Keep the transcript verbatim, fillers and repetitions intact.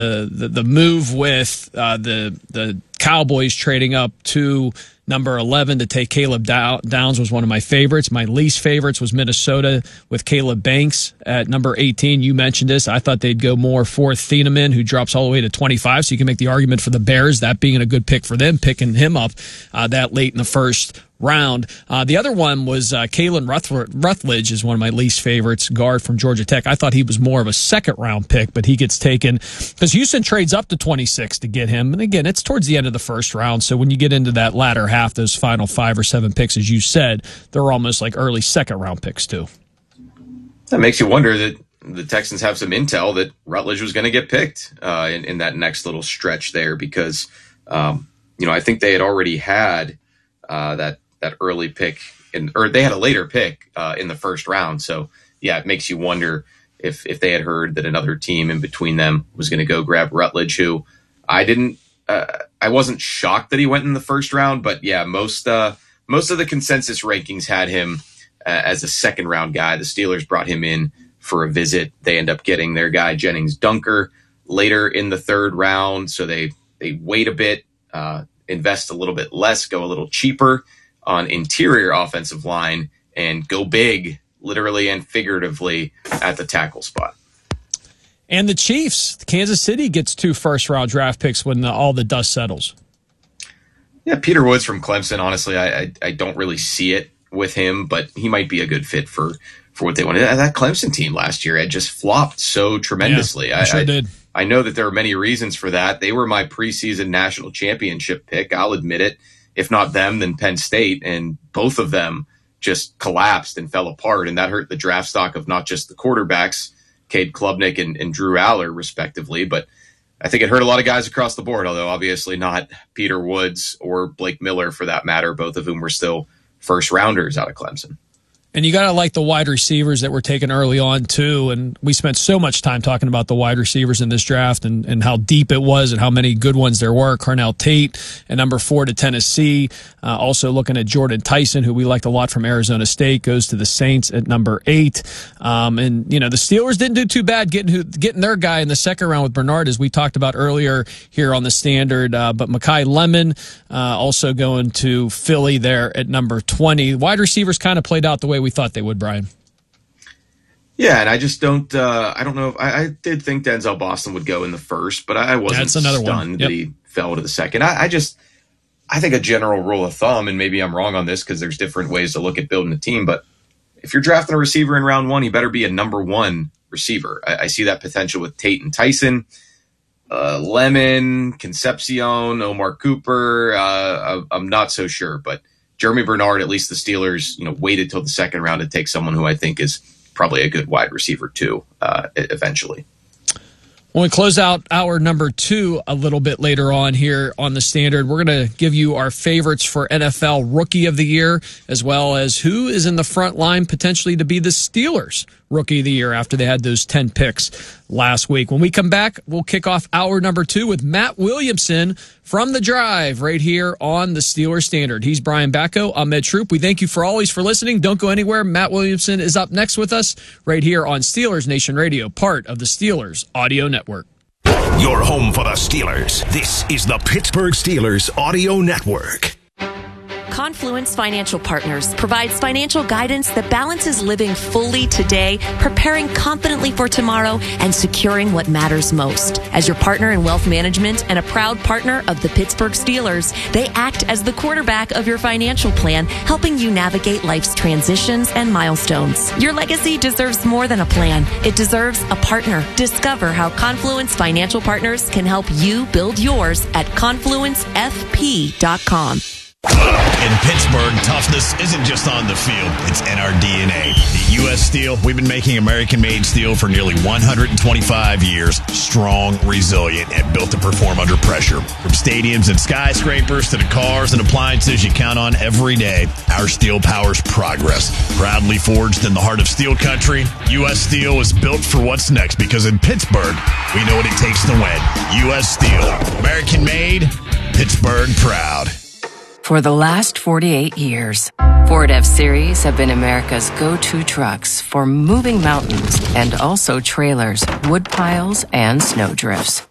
the the, the move with uh, the the Cowboys trading up to number eleven to take Caleb Downs was one of my favorites. My least favorites was Minnesota with Caleb Banks at number eighteen. You mentioned this. I thought they'd go more for Thieneman, who drops all the way to twenty-five. So you can make the argument for the Bears, that being a good pick for them, picking him up uh, that late in the first round. Uh, the other one was uh, Kalen Rutledge is one of my least favorites, guard from Georgia Tech. I thought he was more of a second round pick, but he gets taken because Houston trades up to twenty-six to get him. And again, it's towards the end of the first round. So when you get into that latter half, those final five or seven picks, as you said, they're almost like early second round picks too. That makes you wonder that the Texans have some intel that Rutledge was going to get picked uh, in, in that next little stretch there because, um, you know, I think they had already had uh, that that early pick, in, or they had a later pick uh, in the first round. So, yeah, it makes you wonder if if they had heard that another team in between them was going to go grab Rutledge, who I didn't, uh, I wasn't shocked that he went in the first round, but yeah, most uh, most of the consensus rankings had him uh, as a second round guy. The Steelers brought him in for a visit. They end up getting their guy Jennings Dunker later in the third round, so they they wait a bit, uh, invest a little bit less, go a little cheaper on interior offensive line, and go big, literally and figuratively, at the tackle spot. And the Chiefs, Kansas City gets two first-round draft picks when the, all the dust settles. Yeah, Peter Woods from Clemson, honestly, I, I I don't really see it with him, but he might be a good fit for, for what they wanted. That Clemson team last year had just flopped so tremendously. Yeah, I sure I, did. I know that there are many reasons for that. They were my preseason national championship pick, I'll admit it. If not them, then Penn State, and both of them just collapsed and fell apart, and that hurt the draft stock of not just the quarterbacks, Cade Klubnik and, and Drew Aller, respectively, but I think it hurt a lot of guys across the board, although obviously not Peter Woods or Blake Miller, for that matter, both of whom were still first-rounders out of Clemson. And you got to like the wide receivers that were taken early on, too. And we spent so much time talking about the wide receivers in this draft and, and how deep it was and how many good ones there were. Carnell Tate at number four to Tennessee. Uh, also looking at Jordan Tyson, who we liked a lot from Arizona State, goes to the Saints at number eight. Um, and, you know, the Steelers didn't do too bad getting who, getting their guy in the second round with Bernard, as we talked about earlier here on the Standard. Uh, but Mekhi Lemon uh, also going to Philly there at number twenty. Wide receivers kind of played out the way we thought they would, Brian. Yeah, and I just don't. Uh, I don't know if I, I did think Denzel Boston would go in the first, but I wasn't That's another stunned one. Yep. that he fell to the second. I, I just, I think a general rule of thumb, and maybe I'm wrong on this because there's different ways to look at building a team, but if you're drafting a receiver in round one, he better be a number one receiver. I, I see that potential with Tate and Tyson, uh, Lemon, Concepcion, Omar Cooper. Uh, I'm not so sure, but Jeremy Bernard, at least the Steelers, you know, waited till the second round to take someone who I think is probably a good wide receiver too, uh, eventually. When we close out hour number two a little bit later on here on the Standard, we're going to give you our favorites for N F L Rookie of the Year, as well as who is in the front line potentially to be the Steelers Rookie of the Year after they had those ten picks last week. When we come back, we'll kick off hour number two with Matt Williamson from The Drive right here on the Steelers Standard. He's Brian Bacco. I'm Ed Troop. We thank you for always for listening. Don't go anywhere. Matt Williamson is up next with us right here on Steelers Nation Radio, part of the Steelers Audio Network. Your home for the Steelers. This is the Pittsburgh Steelers Audio Network. Confluence Financial Partners provides financial guidance that balances living fully today, preparing confidently for tomorrow, and securing what matters most. As your partner in wealth management and a proud partner of the Pittsburgh Steelers, they act as the quarterback of your financial plan, helping you navigate life's transitions and milestones. Your legacy deserves more than a plan. It deserves a partner. Discover how Confluence Financial Partners can help you build yours at confluence f p dot com. In Pittsburgh, toughness isn't just on the field, it's in our D N A. At U S Steel, we've been making American-made steel for nearly one hundred twenty-five years. Strong, resilient, and built to perform under pressure. From stadiums and skyscrapers to the cars and appliances you count on every day, our steel powers progress. Proudly forged in the heart of steel country, U S Steel is built for what's next, because in Pittsburgh, we know what it takes to win. U S Steel, American-made, Pittsburgh proud. For the last forty-eight years, Ford F-Series have been America's go-to trucks for moving mountains and also trailers, wood piles, and snowdrifts.